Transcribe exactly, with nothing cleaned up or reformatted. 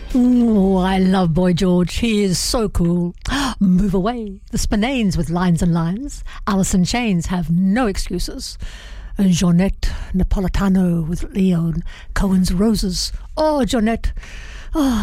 Oh, I love Boy George. He is so cool. Move Away. The Spinanes with Lines and Lines. Alice in Chains have no excuses. And Jeanette Napolitano with Leon Cohen's Roses. Oh, Jeanette. Oh,